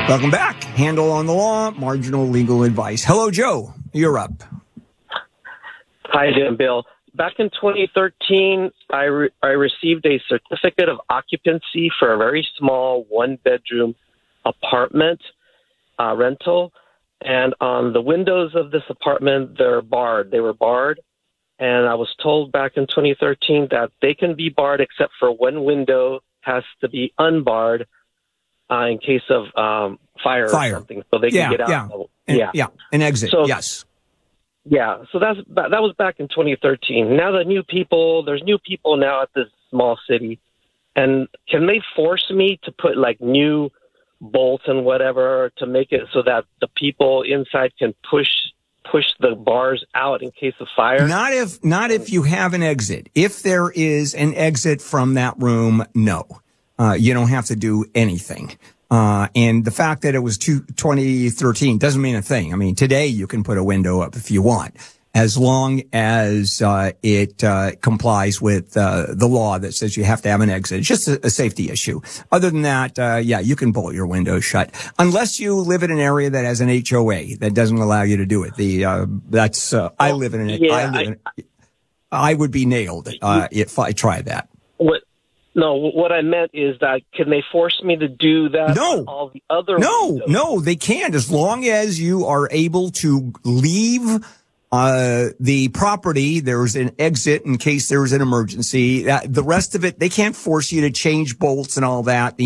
Welcome back. Handle on the Law, marginal legal advice. Hello, Joe. You're up. How you doing, Bill? Back in 2013, I received a certificate of occupancy for a very small one-bedroom apartment rental. And on the windows of this apartment, they're barred. They were barred. And I was told back in 2013 that they can be barred except for one window has to be unbarred in case of fire or something. So they can get out. An exit, yes. Yeah, so that was back in 2013. Now there's new people now at this small city. And can they force me to put like new bolts and whatever to make it so that the people inside can push the bars out in case of fire? Not if you have an exit. If there is an exit from that room, no. You don't have to do anything. And the fact that it was 2013 doesn't mean a thing. I mean, today you can put a window up if you want, as long as it complies with the law that says you have to have an exit. It's just a safety issue. Other than that, you can bolt your windows shut, unless you live in an area that has an HOA that doesn't allow you to do it. I live in an. I would be nailed if I tried that. What I meant is that can they force me to do that? No. On all the other windows? No, they can't. As long as you are able to leave the property, there's an exit in case there's an emergency. The rest of it, they can't force you to change bolts and all that. The